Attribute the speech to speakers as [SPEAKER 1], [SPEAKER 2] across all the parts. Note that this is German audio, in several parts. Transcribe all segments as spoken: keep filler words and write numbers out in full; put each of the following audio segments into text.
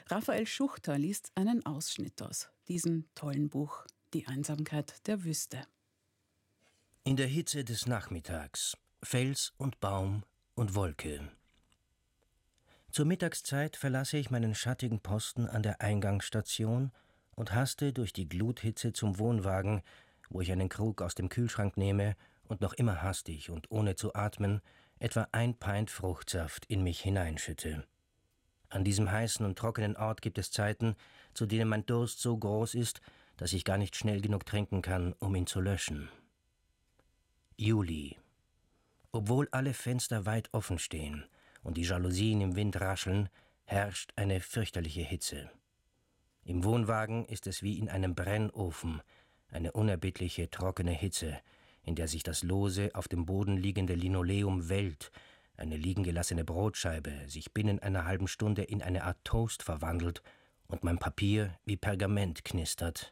[SPEAKER 1] Raphael Schuchter liest einen Ausschnitt aus diesem tollen Buch »Die Einsamkeit der Wüste«.
[SPEAKER 2] In der Hitze des Nachmittags, Fels und Baum und Wolke. Zur Mittagszeit verlasse ich meinen schattigen Posten an der Eingangsstation und haste durch die Gluthitze zum Wohnwagen, wo ich einen Krug aus dem Kühlschrank nehme und noch immer hastig und ohne zu atmen etwa ein Pint Fruchtsaft in mich hineinschütte. An diesem heißen und trockenen Ort gibt es Zeiten, zu denen mein Durst so groß ist, dass ich gar nicht schnell genug trinken kann, um ihn zu löschen. Juli. Obwohl alle Fenster weit offen stehen und die Jalousien im Wind rascheln, herrscht eine fürchterliche Hitze. Im Wohnwagen ist es wie in einem Brennofen, eine unerbittliche, trockene Hitze, in der sich das lose, auf dem Boden liegende Linoleum wellt, eine liegen gelassene Brotscheibe sich binnen einer halben Stunde in eine Art Toast verwandelt und mein Papier wie Pergament knistert.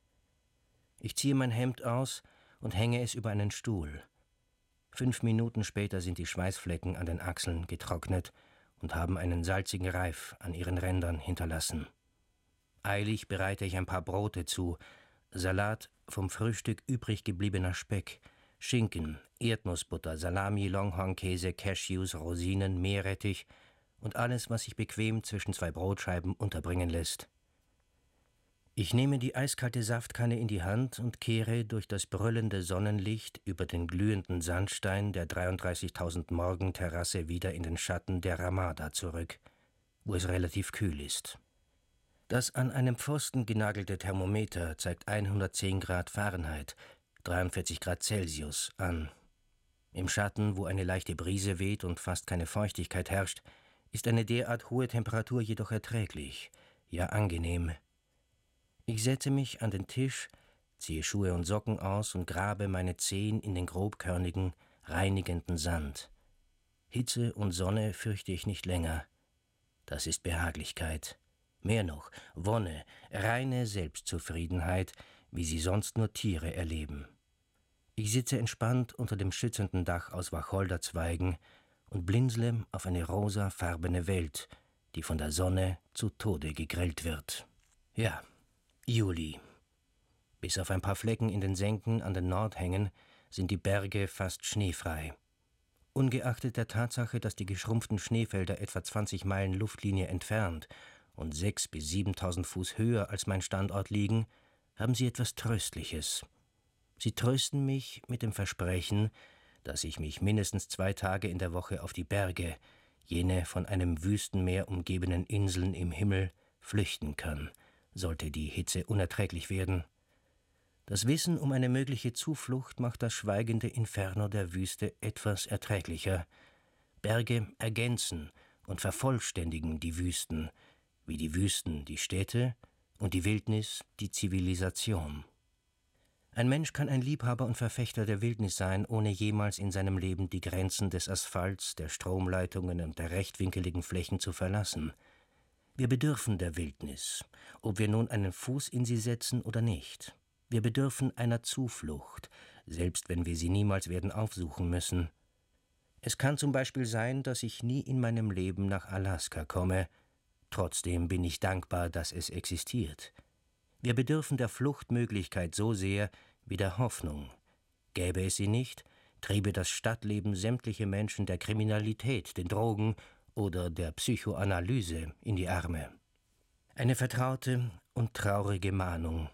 [SPEAKER 2] Ich ziehe mein Hemd aus und hänge es über einen Stuhl. Fünf Minuten später sind die Schweißflecken an den Achseln getrocknet und haben einen salzigen Reif an ihren Rändern hinterlassen. Eilig bereite ich ein paar Brote zu, Salat, vom Frühstück übrig gebliebener Speck, Schinken, Erdnussbutter, Salami, Longhornkäse, Cashews, Rosinen, Meerrettich und alles, was sich bequem zwischen zwei Brotscheiben unterbringen lässt. Ich nehme die eiskalte Saftkanne in die Hand und kehre durch das brüllende Sonnenlicht über den glühenden Sandstein der dreiunddreißigtausend Morgenterrasse wieder in den Schatten der Ramada zurück, wo es relativ kühl ist. Das an einem Pfosten genagelte Thermometer zeigt hundertzehn Grad Fahrenheit, dreiundvierzig Grad Celsius an. Im Schatten, wo eine leichte Brise weht und fast keine Feuchtigkeit herrscht, ist eine derart hohe Temperatur jedoch erträglich, ja angenehm. Ich setze mich an den Tisch, ziehe Schuhe und Socken aus und grabe meine Zehen in den grobkörnigen, reinigenden Sand. Hitze und Sonne fürchte ich nicht länger. Das ist Behaglichkeit. Mehr noch, Wonne, reine Selbstzufriedenheit, wie sie sonst nur Tiere erleben. Ich sitze entspannt unter dem schützenden Dach aus Wacholderzweigen und blinzle auf eine rosafarbene Welt, die von der Sonne zu Tode gegrillt wird. Ja, Juli. Bis auf ein paar Flecken in den Senken an den Nordhängen sind die Berge fast schneefrei. Ungeachtet der Tatsache, dass die geschrumpften Schneefelder etwa zwanzig Meilen Luftlinie entfernt und sechs bis siebentausend Fuß höher als mein Standort liegen, haben sie etwas Tröstliches. Sie trösten mich mit dem Versprechen, dass ich mich mindestens zwei Tage in der Woche auf die Berge, jene von einem Wüstenmeer umgebenen Inseln im Himmel, flüchten kann, sollte die Hitze unerträglich werden. Das Wissen um eine mögliche Zuflucht macht das schweigende Inferno der Wüste etwas erträglicher. Berge ergänzen und vervollständigen die Wüsten, wie die Wüsten die Städte und die Wildnis die Zivilisation. Ein Mensch kann ein Liebhaber und Verfechter der Wildnis sein, ohne jemals in seinem Leben die Grenzen des Asphalts, der Stromleitungen und der rechtwinkeligen Flächen zu verlassen. Wir bedürfen der Wildnis, ob wir nun einen Fuß in sie setzen oder nicht. Wir bedürfen einer Zuflucht, selbst wenn wir sie niemals werden aufsuchen müssen. Es kann zum Beispiel sein, dass ich nie in meinem Leben nach Alaska komme. Trotzdem bin ich dankbar, dass es existiert. Wir bedürfen der Fluchtmöglichkeit so sehr wie der Hoffnung. Gäbe es sie nicht, triebe das Stadtleben sämtliche Menschen der Kriminalität, den Drogen oder der Psychoanalyse in die Arme. Eine vertraute und traurige Mahnung.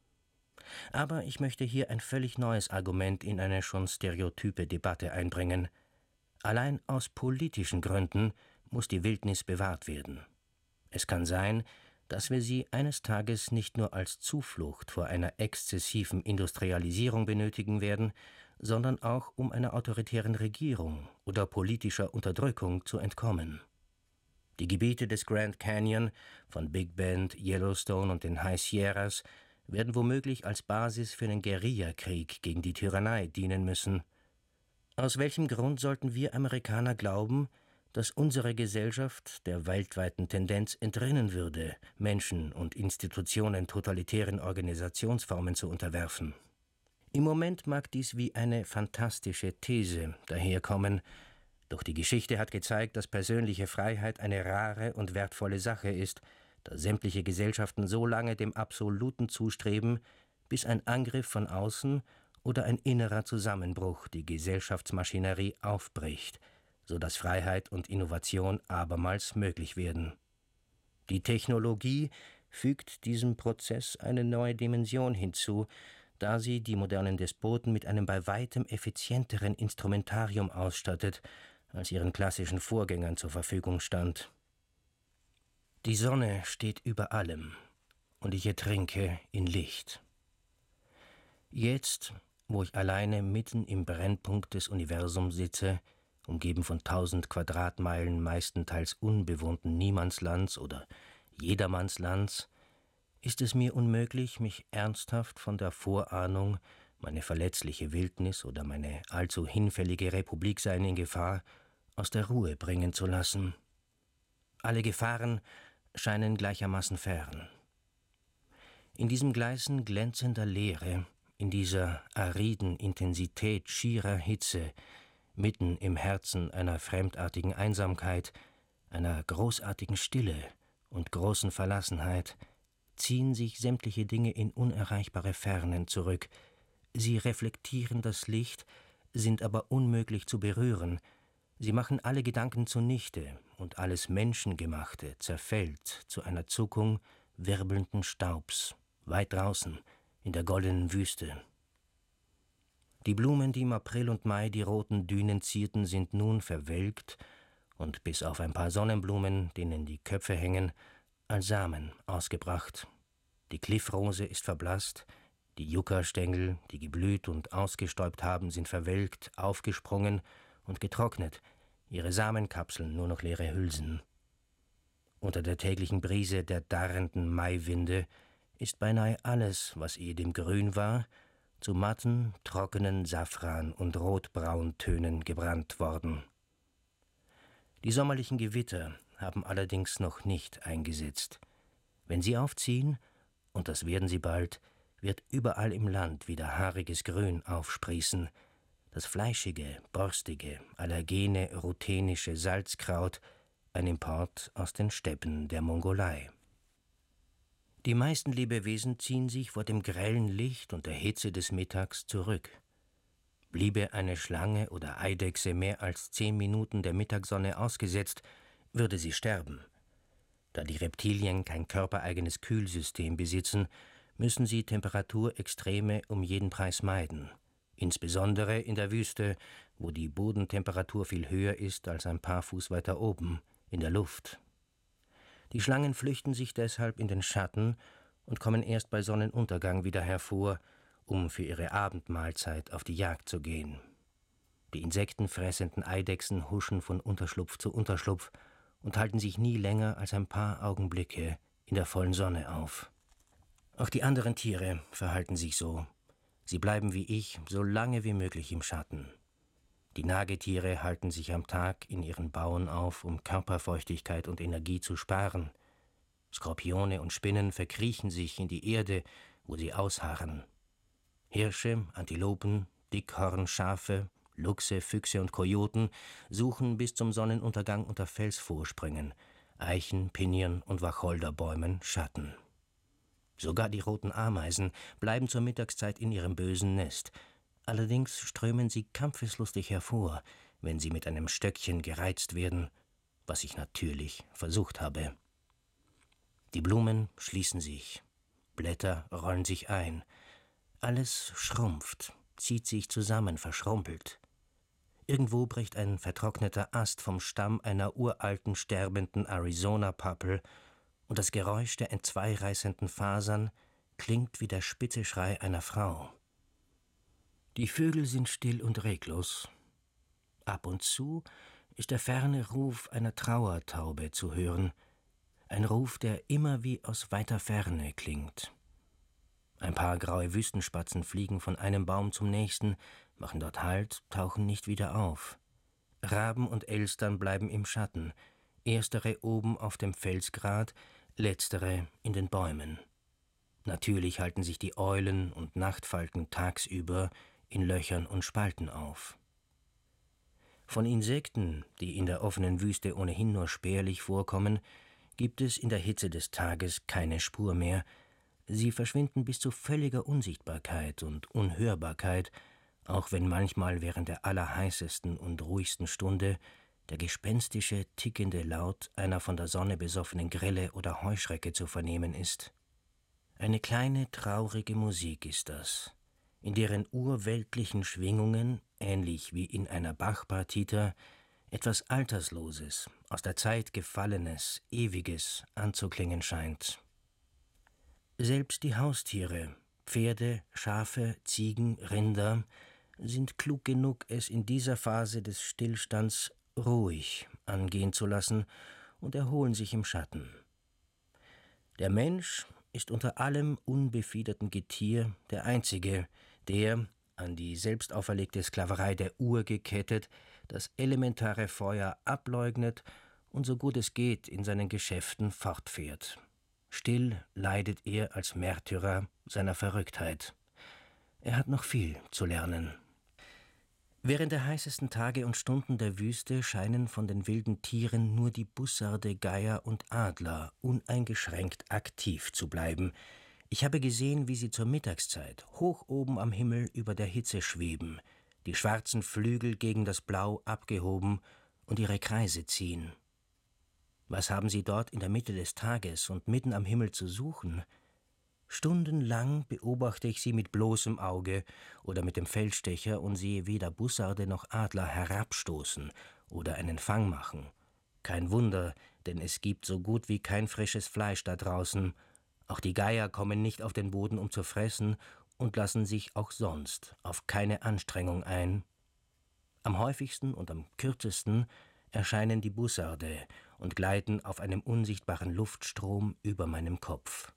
[SPEAKER 2] Aber ich möchte hier ein völlig neues Argument in eine schon stereotype Debatte einbringen. Allein aus politischen Gründen muss die Wildnis bewahrt werden. Es kann sein, dass wir sie eines Tages nicht nur als Zuflucht vor einer exzessiven Industrialisierung benötigen werden, sondern auch um einer autoritären Regierung oder politischer Unterdrückung zu entkommen. Die Gebiete des Grand Canyon, von Big Bend, Yellowstone und den High Sierras werden womöglich als Basis für einen Guerillakrieg gegen die Tyrannei dienen müssen. Aus welchem Grund sollten wir Amerikaner glauben, dass unsere Gesellschaft der weltweiten Tendenz entrinnen würde, Menschen und Institutionen totalitären Organisationsformen zu unterwerfen? Im Moment mag dies wie eine fantastische These daherkommen, doch die Geschichte hat gezeigt, dass persönliche Freiheit eine rare und wertvolle Sache ist, da sämtliche Gesellschaften so lange dem Absoluten zustreben, bis ein Angriff von außen oder ein innerer Zusammenbruch die Gesellschaftsmaschinerie aufbricht, so dass Freiheit und Innovation abermals möglich werden. Die Technologie fügt diesem Prozess eine neue Dimension hinzu, da sie die modernen Despoten mit einem bei weitem effizienteren Instrumentarium ausstattet, als ihren klassischen Vorgängern zur Verfügung stand. Die Sonne steht über allem, und ich ertrinke in Licht. Jetzt, wo ich alleine mitten im Brennpunkt des Universums sitze, umgeben von tausend Quadratmeilen meistenteils unbewohnten Niemandslands oder Jedermannslands, ist es mir unmöglich, mich ernsthaft von der Vorahnung, meine verletzliche Wildnis oder meine allzu hinfällige Republik seien in Gefahr, aus der Ruhe bringen zu lassen. Alle Gefahren scheinen gleichermaßen fern. In diesem Gleißen glänzender Leere, in dieser ariden Intensität schierer Hitze, mitten im Herzen einer fremdartigen Einsamkeit, einer großartigen Stille und großen Verlassenheit, ziehen sich sämtliche Dinge in unerreichbare Fernen zurück. Sie reflektieren das Licht, sind aber unmöglich zu berühren. Sie machen alle Gedanken zunichte, und alles Menschengemachte zerfällt zu einer Zuckung wirbelnden Staubs, weit draußen, in der goldenen Wüste. Die Blumen, die im April und Mai die roten Dünen zierten, sind nun verwelkt und bis auf ein paar Sonnenblumen, denen die Köpfe hängen, als Samen ausgebracht. Die Kliffrose ist verblasst, die Juckerstängel, die geblüht und ausgestäubt haben, sind verwelkt, aufgesprungen und getrocknet, ihre Samenkapseln nur noch leere Hülsen. Unter der täglichen Brise der darrenden Maiwinde ist beinahe alles, was ehedem grün war, zu matten, trockenen Safran- und Rotbrauntönen gebrannt worden. Die sommerlichen Gewitter haben allerdings noch nicht eingesetzt. Wenn sie aufziehen, und das werden sie bald, wird überall im Land wieder haariges Grün aufsprießen. Das fleischige, borstige, allergene, ruthenische Salzkraut, ein Import aus den Steppen der Mongolei. Die meisten Lebewesen ziehen sich vor dem grellen Licht und der Hitze des Mittags zurück. Bliebe eine Schlange oder Eidechse mehr als zehn Minuten der Mittagssonne ausgesetzt, würde sie sterben. Da die Reptilien kein körpereigenes Kühlsystem besitzen, müssen sie Temperaturextreme um jeden Preis meiden. Insbesondere in der Wüste, wo die Bodentemperatur viel höher ist als ein paar Fuß weiter oben, in der Luft. Die Schlangen flüchten sich deshalb in den Schatten und kommen erst bei Sonnenuntergang wieder hervor, um für ihre Abendmahlzeit auf die Jagd zu gehen. Die insektenfressenden Eidechsen huschen von Unterschlupf zu Unterschlupf und halten sich nie länger als ein paar Augenblicke in der vollen Sonne auf. Auch die anderen Tiere verhalten sich so. Sie bleiben wie ich so lange wie möglich im Schatten. Die Nagetiere halten sich am Tag in ihren Bauen auf, um Körperfeuchtigkeit und Energie zu sparen. Skorpione und Spinnen verkriechen sich in die Erde, wo sie ausharren. Hirsche, Antilopen, Dickhornschafe, Luchse, Füchse und Kojoten suchen bis zum Sonnenuntergang unter Felsvorsprüngen, Eichen, Pinien und Wacholderbäumen Schatten. Sogar die roten Ameisen bleiben zur Mittagszeit in ihrem bösen Nest. Allerdings strömen sie kampfeslustig hervor, wenn sie mit einem Stöckchen gereizt werden, was ich natürlich versucht habe. Die Blumen schließen sich, Blätter rollen sich ein, alles schrumpft, zieht sich zusammen, verschrumpelt. Irgendwo bricht ein vertrockneter Ast vom Stamm einer uralten, sterbenden Arizona-Pappel, und das Geräusch der entzweireißenden Fasern klingt wie der spitze Schrei einer Frau. Die Vögel sind still und reglos. Ab und zu ist der ferne Ruf einer Trauertaube zu hören, ein Ruf, der immer wie aus weiter Ferne klingt. Ein paar graue Wüstenspatzen fliegen von einem Baum zum nächsten, machen dort Halt, tauchen nicht wieder auf. Raben und Elstern bleiben im Schatten, erstere oben auf dem Felsgrat, letztere in den Bäumen. Natürlich halten sich die Eulen und Nachtfalken tagsüber in Löchern und Spalten auf. Von Insekten, die in der offenen Wüste ohnehin nur spärlich vorkommen, gibt es in der Hitze des Tages keine Spur mehr. Sie verschwinden bis zu völliger Unsichtbarkeit und Unhörbarkeit, auch wenn manchmal während der allerheißesten und ruhigsten Stunde der gespenstische, tickende Laut einer von der Sonne besoffenen Grille oder Heuschrecke zu vernehmen ist. Eine kleine, traurige Musik ist das, in deren urweltlichen Schwingungen, ähnlich wie in einer Bach-Partita, etwas Altersloses, aus der Zeit Gefallenes, Ewiges anzuklingen scheint. Selbst die Haustiere, Pferde, Schafe, Ziegen, Rinder, sind klug genug, es in dieser Phase des Stillstands ruhig angehen zu lassen und erholen sich im Schatten. Der Mensch ist unter allem unbefiederten Getier der Einzige, der, an die selbst auferlegte Sklaverei der Uhr gekettet, das elementare Feuer ableugnet und so gut es geht in seinen Geschäften fortfährt. Still leidet er als Märtyrer seiner Verrücktheit. Er hat noch viel zu lernen. Während der heißesten Tage und Stunden der Wüste scheinen von den wilden Tieren nur die Bussarde, Geier und Adler uneingeschränkt aktiv zu bleiben. Ich habe gesehen, wie sie zur Mittagszeit hoch oben am Himmel über der Hitze schweben, die schwarzen Flügel gegen das Blau abgehoben und ihre Kreise ziehen. Was haben sie dort in der Mitte des Tages und mitten am Himmel zu suchen? Stundenlang beobachte ich sie mit bloßem Auge oder mit dem Feldstecher und sehe weder Bussarde noch Adler herabstoßen oder einen Fang machen. Kein Wunder, denn es gibt so gut wie kein frisches Fleisch da draußen. Auch die Geier kommen nicht auf den Boden, um zu fressen, und lassen sich auch sonst auf keine Anstrengung ein. Am häufigsten und am kürzesten erscheinen die Bussarde und gleiten auf einem unsichtbaren Luftstrom über meinem Kopf.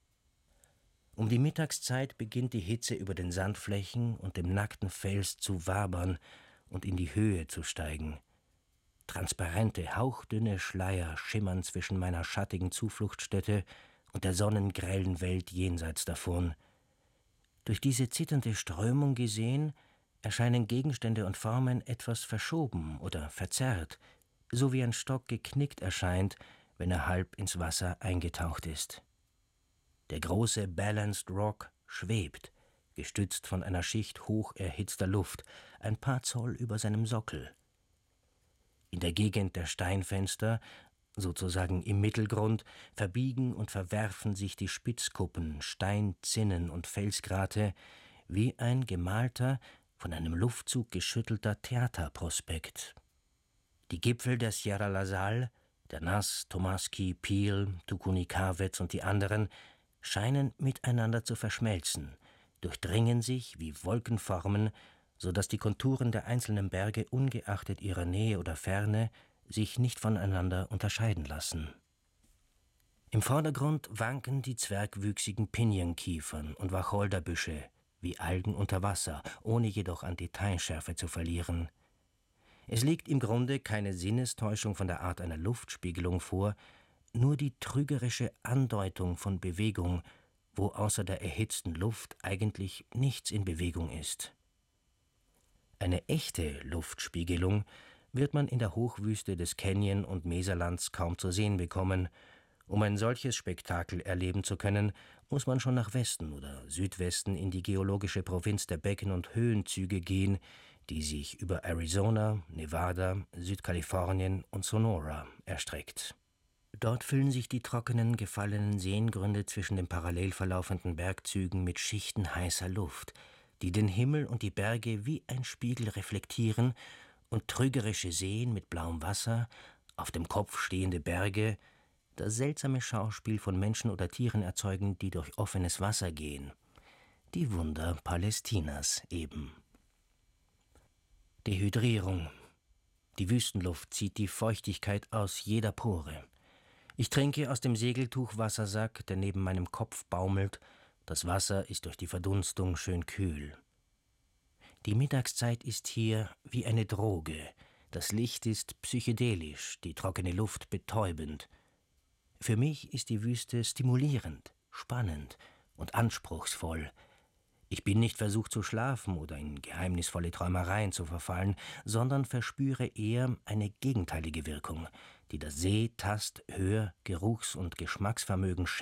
[SPEAKER 2] Um die Mittagszeit beginnt die Hitze über den Sandflächen und dem nackten Fels zu wabern und in die Höhe zu steigen. Transparente, hauchdünne Schleier schimmern zwischen meiner schattigen Zufluchtsstätte und der sonnengrellen Welt jenseits davon. Durch diese zitternde Strömung gesehen, erscheinen Gegenstände und Formen etwas verschoben oder verzerrt, so wie ein Stock geknickt erscheint, wenn er halb ins Wasser eingetaucht ist. Der große Balanced Rock schwebt, gestützt von einer Schicht hoch erhitzter Luft, ein paar Zoll über seinem Sockel. In der Gegend der Steinfenster, sozusagen im Mittelgrund, verbiegen und verwerfen sich die Spitzkuppen, Steinzinnen und Felsgrate wie ein gemalter, von einem Luftzug geschüttelter Theaterprospekt. Die Gipfel der Sierra La Sal, der Nass, Tomasky, Peel, Tucunicavez und die anderen scheinen miteinander zu verschmelzen, durchdringen sich wie Wolkenformen, so dass die Konturen der einzelnen Berge ungeachtet ihrer Nähe oder Ferne sich nicht voneinander unterscheiden lassen. Im Vordergrund wanken die zwergwüchsigen Pinienkiefern und Wacholderbüsche wie Algen unter Wasser, ohne jedoch an Detailschärfe zu verlieren. Es liegt im Grunde keine Sinnestäuschung von der Art einer Luftspiegelung vor, nur die trügerische Andeutung von Bewegung, wo außer der erhitzten Luft eigentlich nichts in Bewegung ist. Eine echte Luftspiegelung wird man in der Hochwüste des Canyon- und Meserlands kaum zu sehen bekommen. Um ein solches Spektakel erleben zu können, muss man schon nach Westen oder Südwesten in die geologische Provinz der Becken- und Höhenzüge gehen, die sich über Arizona, Nevada, Südkalifornien und Sonora erstreckt. Dort füllen sich die trockenen, gefallenen Seengründe zwischen den parallel verlaufenden Bergzügen mit Schichten heißer Luft, die den Himmel und die Berge wie ein Spiegel reflektieren und trügerische Seen mit blauem Wasser, auf dem Kopf stehende Berge, das seltsame Schauspiel von Menschen oder Tieren erzeugen, die durch offenes Wasser gehen. Die Wunder Palästinas eben. Dehydrierung. Die Wüstenluft zieht die Feuchtigkeit aus jeder Pore. Ich trinke aus dem Segeltuchwassersack, der neben meinem Kopf baumelt. Das Wasser ist durch die Verdunstung schön kühl. Die Mittagszeit ist hier wie eine Droge. Das Licht ist psychedelisch, die trockene Luft betäubend. Für mich ist die Wüste stimulierend, spannend und anspruchsvoll. Ich bin nicht versucht zu schlafen oder in geheimnisvolle Träumereien zu verfallen, sondern verspüre eher eine gegenteilige Wirkung, die das Seh-, Tast-, Hör-, Geruchs- und Geschmacksvermögen